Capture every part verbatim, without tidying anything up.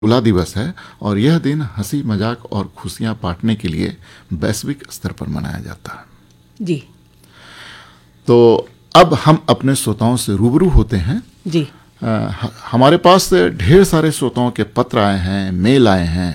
तुला दिवस है और यह दिन हंसी मजाक और खुशियां बांटने के लिए वैश्विक स्तर पर मनाया जाता है जी। तो अब हम अपने श्रोताओं से रूबरू होते हैं जी। आ, हमारे पास ढेर सारे श्रोताओं के पत्र आए हैं, मेल आए हैं,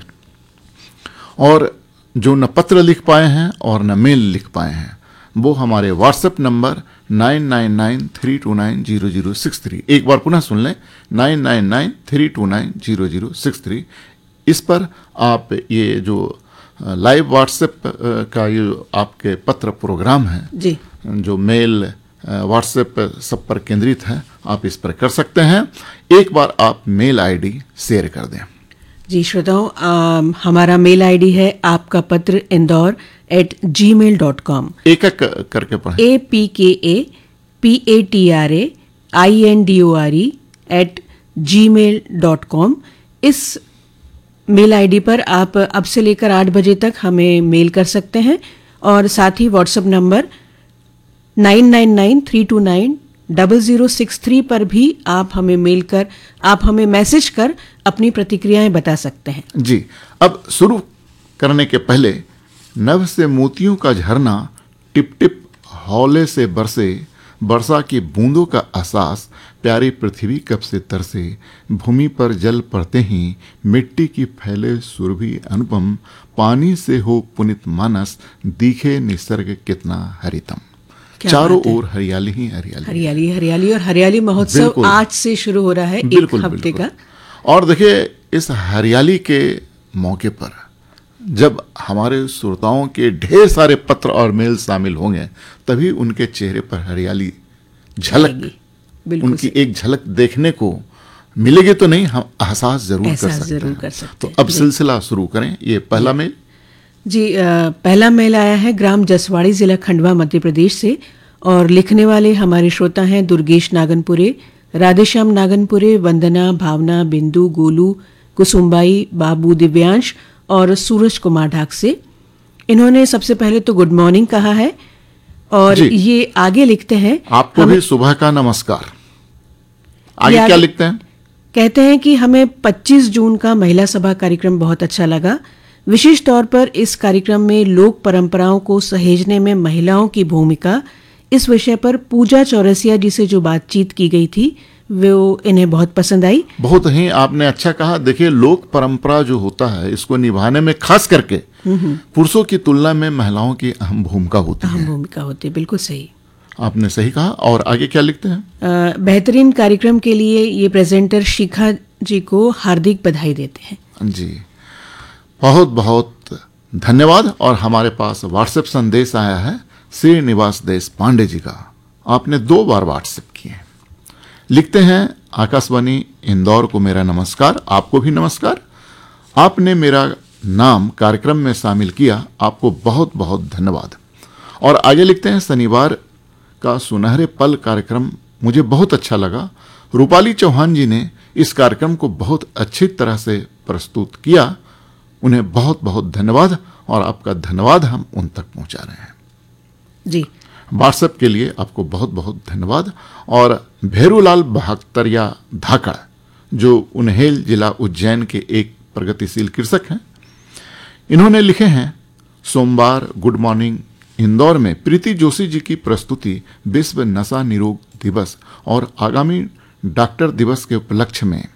और जो न पत्र लिख पाए हैं और न मेल लिख पाए हैं वो हमारे WhatsApp number nine nine nine three to nine zero zero six three, एक बार पुनः सुन लें, nine nine nine three to nine zero zero six three, इस पर आप ये जो लाइव व्हाट्सएप का ये आपके पत्र प्रोग्राम है जी, जो मेल व्हाट्सएप सब पर केंद्रित है, आप इस पर कर सकते हैं। एक बार आप मेल आईडी शेयर कर दें। जी श्रोताओं, हमारा मेल आईडी है आपका पत्र इंदौर एट जी मेल डॉट कॉम। एक एक करके पढ़ें। ए पी के A P A T R A I N D O R E eight ji mail dot com. इस मेल आईडी पर आप अब से लेकर आठ बजे तक हमें मेल कर सकते हैं, और साथ ही WhatsApp number nine nine nine three to nine double zero six three पर भी आप हमें मेल कर, आप हमें मैसेज कर अपनी प्रतिक्रियाएं बता सकते हैं। जी, अब शुरू करने के पहले नभ से मोतियों का झरना टिप टिप हौले से बरसे, वर्षा की बूंदों का एहसास, प्यारी पृथ्वी कब से तरसे, भूमि पर जल पड़ते ही मिट्टी की फैले सुरभि अनुपम, पानी से हो पुनित मानस, दिखे निसर्ग कितना हरितम। चारों ओर हरियाली ही हरियाली हरियाली हरियाली और हरियाली महोत्सव आज से शुरू हो रहा है, एक हफ्ते का। और देखिए, इस हरियाली के मौके पर जब हमारे श्रोताओं के ढेर सारे पत्र और मेल शामिल होंगे तभी उनके चेहरे पर हरियाली झलक, उनकी एक झलक देखने को मिलेगी। तो नहीं, हम एहसास जरूर कर सकते जरूर हैं। कर सकते तो अब सिलसिला शुरू करें। ये पहला मेल जी, आ, पहला मेल आया है ग्राम जसवाड़ी, जिला खंडवा, मध्य प्रदेश से, और लिखने वाले हमारे श्रोता हैं दुर्गेश नागनपुरे, राधेश्याम नागनपुरे, वंदना, भावना, बिंदु, गोलू, कुसुम्बाई, बाबू, दिव्यांश और सूरज कुमार ढाक से। इन्होंने सबसे पहले तो गुड मॉर्निंग कहा है, और ये आगे लिखते हैं, आपको भी सुबह का नमस्कार। आगे क्या लिखते हैं? कहते हैं कि हमें पच्चीस जून का महिला सभा कार्यक्रम बहुत अच्छा लगा। विशेष तौर पर इस कार्यक्रम में लोक परंपराओं को सहेजने में महिलाओं की भूमिका, इस विषय पर पूजा चौरसिया जी से जो बातचीत की गई थी वो इन्हें बहुत पसंद आई। बहुत ही आपने अच्छा कहा। देखिए, लोक परंपरा जो होता है इसको निभाने में खास करके पुरुषों की तुलना में महिलाओं की अहम भूमिका होती है। अहम भूमिका होती है, बिल्कुल सही, आपने सही कहा। और आगे क्या लिखते हैं? आ, बेहतरीन कार्यक्रम के लिए ये प्रेजेंटर शिखा जी को हार्दिक बधाई देते हैं। जी, बहुत बहुत धन्यवाद। और हमारे पास व्हाट्सएप संदेश आया है श्रीनिवास देश पांडे जी का। आपने दो बार व्हाट्सएप किए। लिखते हैं, आकाशवाणी इंदौर को मेरा नमस्कार। आपको भी नमस्कार। आपने मेरा नाम कार्यक्रम में शामिल किया, आपको बहुत बहुत धन्यवाद। और आगे लिखते हैं, शनिवार का सुनहरे पल कार्यक्रम मुझे बहुत अच्छा लगा। रूपाली चौहान जी ने इस कार्यक्रम को बहुत अच्छी तरह से प्रस्तुत किया। उन्हें बहुत बहुत धन्यवाद, और आपका धन्यवाद हम उन तक पहुंचा रहे हैं। जी, व्हाट्सएप के लिए आपको बहुत बहुत धन्यवाद। और भेरूलाल बहत्तरिया धाकड़, जो उन्हेल जिला उज्जैन के एक प्रगतिशील कृषक हैं, इन्होंने लिखे हैं, सोमवार गुड मॉर्निंग इंदौर में प्रीति जोशी जी की प्रस्तुति विश्व नशा निरोग दिवस और आगामी डॉक्टर दिवस के उपलक्ष्य में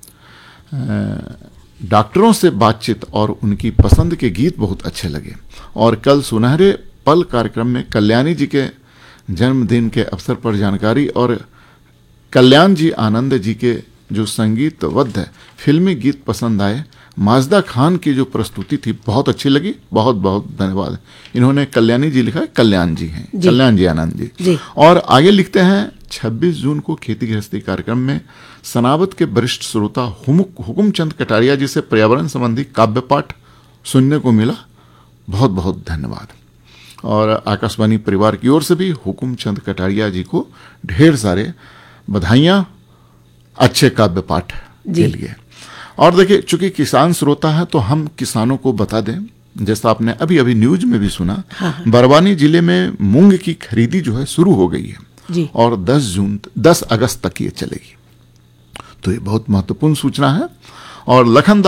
डॉक्टरों से बातचीत और उनकी पसंद के गीत बहुत अच्छे लगे। और कल सुनहरे पल कार्यक्रम में कल्याणी जी के जन्मदिन के अवसर पर जानकारी और कल्याण जी आनंद जी के जो संगीतबद्ध फिल्मी गीत पसंद आए। माजदा खान की जो प्रस्तुति थी बहुत अच्छी लगी। बहुत बहुत धन्यवाद। इन्होंने कल्याणी जी लिखा है, कल्याण जी हैं, कल्याण जी आनंद जी, जी। और आगे लिखते हैं, छब्बीस जून को खेती गृहस्थी कार्यक्रम में सनावत के वरिष्ठ श्रोता हुकुमचंद कटारिया जी से पर्यावरण संबंधी काव्य पाठ सुनने को मिला। बहुत बहुत धन्यवाद। और आकाशवाणी परिवार की ओर से भी हुकुमचंद कटारिया जी को ढेर सारे बधाइयाँ अच्छे काव्य पाठ के लिए। और देखिए, चूंकि किसान श्रोता है तो हम किसानों को बता दें, जैसा आपने अभी अभी न्यूज में भी सुना, हाँ। बरवानी जिले में मूंग की खरीदी जो है शुरू हो गई है जी। और दस जून दस अगस्त तक ये चलेगी। तो ये बहुत महत्वपूर्ण सूचना है। और लखनदास